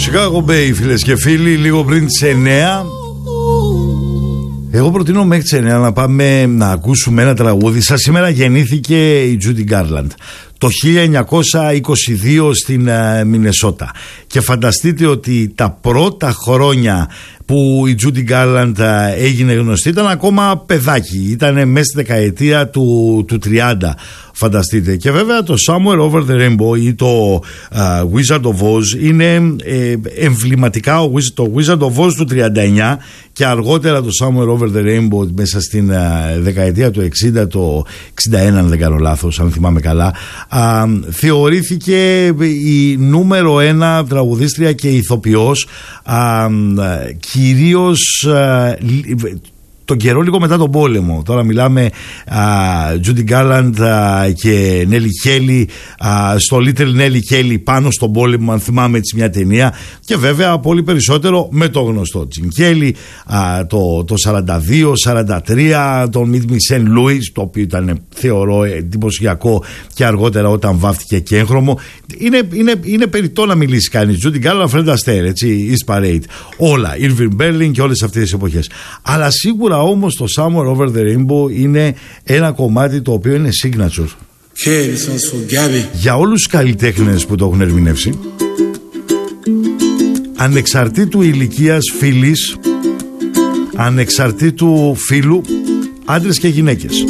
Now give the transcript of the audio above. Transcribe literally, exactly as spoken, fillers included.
Chicago Bay, φίλες και φίλοι, λίγο πριν τις εννέα. Εγώ προτείνω μέχρι τις εννέα να πάμε να ακούσουμε ένα τραγούδι. Σας σήμερα γεννήθηκε η Judy Garland το χίλια εννιακόσια είκοσι δύο στην uh, Μινεσότα. Και φανταστείτε ότι τα πρώτα χρόνια που η Judy Garland uh, έγινε γνωστή ήταν ακόμα παιδάκι. Ήταν μέσα στη δεκαετία του, του τριάντα. Φανταστείτε. Και βέβαια το Somewhere Over the Rainbow ή το uh, Wizard of Oz είναι ε, εμβληματικά. Το Wizard of Oz του τριάντα εννιά και αργότερα το Somewhere Over the Rainbow μέσα στην uh, δεκαετία του εξήντα, το εξήντα ένα αν δεν κάνω λάθος, αν θυμάμαι καλά, uh, θεωρήθηκε η νούμερο ένα τραγουδίστρια και ηθοποιός, uh, κυρίως uh, τον καιρό λίγο μετά τον πόλεμο. Τώρα μιλάμε uh, Judy Garland uh, και Nelly Kelly uh, στο Little Nelly Kelly πάνω στον πόλεμο, αν θυμάμαι έτσι μια ταινία, και βέβαια πολύ περισσότερο με το γνωστό Jim Kelly uh, το, το σαράντα δύο σαράντα τρία, τον Meet Me Saint Louis, το οποίο ήταν θεωρώ εντυπωσιακό, και αργότερα όταν βάφτηκε και έγχρωμο. Είναι, είναι, είναι περιττό να μιλήσει κανείς Judy Garland, Fred Astaire, έτσι, East Parade, όλα, Irving Berlin και όλες αυτές τις εποχές. Αλλά σίγουρα όμως το Somewhere Over the Rainbow είναι ένα κομμάτι το οποίο είναι signature για όλους τους καλλιτέχνες που το έχουν ερμηνεύσει, ανεξαρτήτου ηλικίας, φύλης, ανεξαρτήτου φύλου, άντρες και γυναίκες.